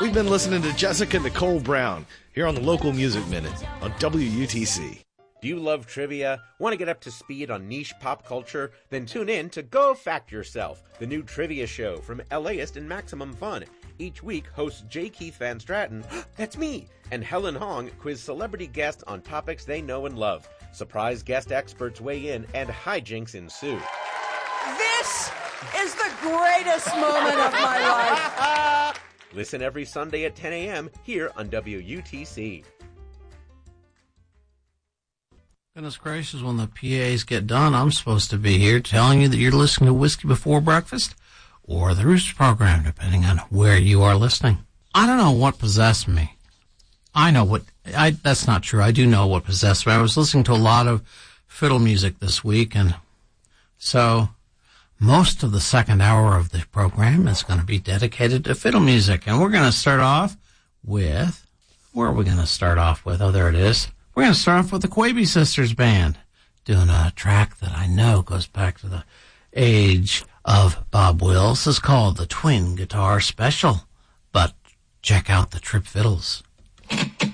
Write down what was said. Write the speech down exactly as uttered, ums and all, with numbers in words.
We've been listening to Jessica Nicole Brown here on the Local Music Minute on W U T C. Do you love trivia? Want to get up to speed on niche pop culture? Then tune in to Go Fact Yourself, the new trivia show from LAist and Maximum Fun. Each week, hosts J. Keith Van Stratton, that's me, and Helen Hong quiz celebrity guests on topics they know and love. Surprise guest experts weigh in, and hijinks ensue. This is the greatest moment of my life. Listen every Sunday at ten a.m. here on W U T C. Goodness gracious, when the P As get done, I'm supposed to be here telling you that you're listening to Whiskey Before Breakfast or the Rooster program, depending on where you are listening. I don't know what possessed me. I know what, I, that's not true. I do know what possessed me. I was listening to a lot of fiddle music this week, and so most of the second hour of the program is going to be dedicated to fiddle music. And we're going to start off with, where are we going to start off with? Oh, there it is. We're going to start off with the Quaby Sisters Band, doing a track that I know goes back to the age of Bob Wills. It's called the Twin Guitar Special, but check out the Trip Fiddles.